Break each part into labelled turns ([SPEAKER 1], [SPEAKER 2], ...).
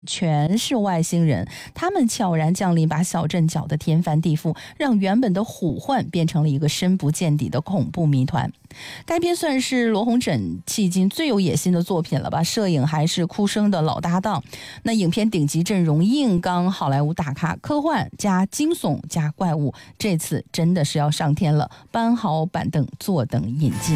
[SPEAKER 1] 全是外星人，他们悄然降临，把小镇搅得天翻地覆，让原本的虎患变成了一个深不见底的恐怖谜团。该片算是罗红枕迄今最有野心的作品了吧，摄影还是哭声的老搭档。那影片顶级阵容硬刚好莱坞大咖，科幻加惊悚加怪物，这次真的是要上天了，搬好板凳坐等引进。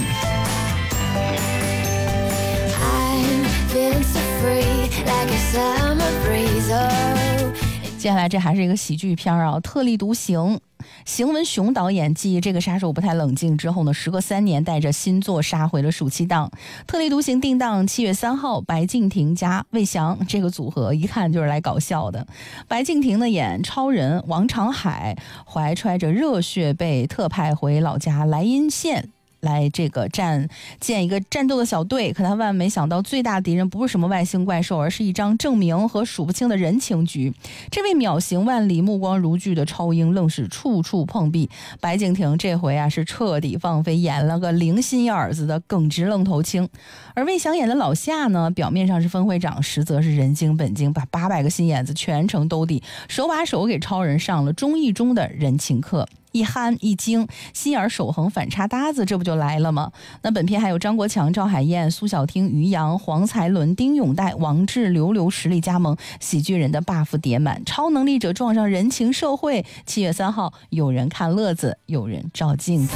[SPEAKER 1] 接下来这还是一个喜剧片啊，特立独行。邢文雄导演继这个杀手不太冷静之后呢，时隔3年带着新作杀回了暑期档。特立独行定档7月3号，白敬亭加魏翔这个组合一看就是来搞笑的。白敬亭呢演超人王长海，怀揣着热血被特派回老家莱茵县来这个建一个战斗的小队，可他万没想到最大敌人不是什么外星怪兽，而是一张证明和数不清的人情局。这位秒行万里目光如炬的超英愣是处处碰壁，白敬亭这回啊是彻底放飞，演了个零心眼子的耿直愣头青。而魏翔演的老夏呢，表面上是分会长，实则是人精本精，把800个心眼子全程兜底，手把手给超人上了忠义中的人情课。一憨一精，心眼守恒反差搭子，这不就来了吗？那本片还有张国强、赵海燕、苏小汀、于洋、黄才伦、丁永岱、王志、刘实力加盟，喜剧人的 buff 叠满，超能力者撞上人情社会。7月3号，有人看乐子，有人照镜子。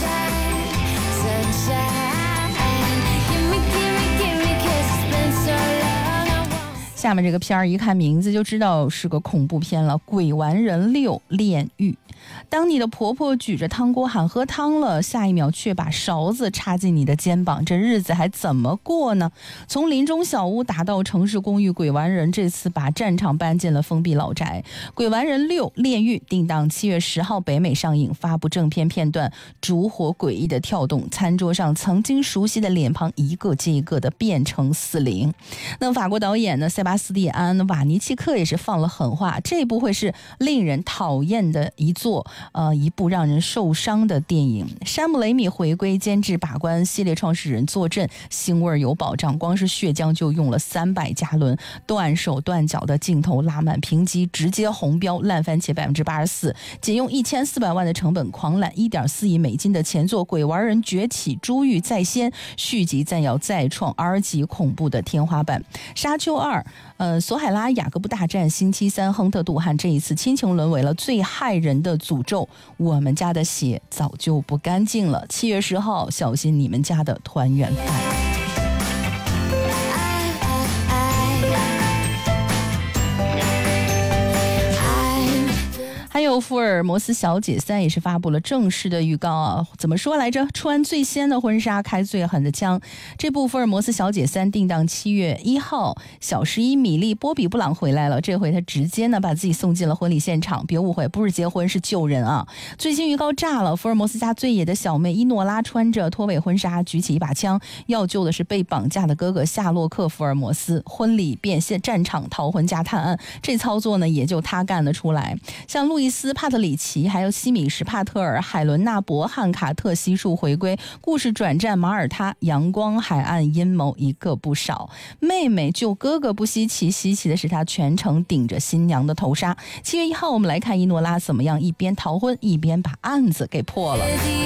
[SPEAKER 1] 下面这个片儿一看名字就知道是个恐怖片了，《鬼玩人6炼狱》。当你的婆婆举着汤锅喊喝汤了，下一秒却把勺子插进你的肩膀，这日子还怎么过呢？从林中小屋打到城市公寓，鬼玩人这次把战场搬进了封闭老宅。《鬼玩人6炼狱》定档7月10号北美上映，发布正片片段，烛火诡异的跳动，餐桌上曾经熟悉的脸庞一个接一个的变成死灵。那法国导演呢，塞巴斯蒂安·瓦尼契克也是放了狠话，这部会是令人讨厌的一部让人受伤的电影。山姆雷米回归监制把关，系列创始人坐镇，腥味有保障，光是血浆就用了300加仑，断手断脚的镜头拉满评级直接红标，烂番茄84%，仅用1400万的成本狂揽1.4亿美金的前作《鬼玩人崛起》，珠玉在先，续集暂要再创 R 级恐怖的天花板。沙丘2，索海拉雅各布大战星期3，亨特杜汉这一次亲情沦为了最害人的诅咒，我们家的血早就不干净了。7月10号，小心你们家的团圆饭。还有福尔摩斯小姐3也是发布了正式的预告啊，怎么说来着？穿最鲜的婚纱，开最狠的枪。这部福尔摩斯小姐3定档7月1号，小11米莉波比布朗回来了，这回她直接呢把自己送进了婚礼现场，别误会，不是结婚是救人啊！最新预告炸了，福尔摩斯家最野的小妹伊诺拉穿着拖尾婚纱，举起一把枪，要救的是被绑架的哥哥夏洛克·福尔摩斯。婚礼变现战场，逃婚加探案，这操作呢也就他干得出来。像路易斯·帕特里奇，还有西米什·帕特尔、海伦·纳伯汉卡特悉数回归，故事转战马耳他，阳光海岸阴谋一个不少。妹妹救哥哥不稀奇，稀奇的是他全程顶着新娘的头纱。7月1号，我们来看伊诺拉怎么样一边逃婚一边把案子给破了。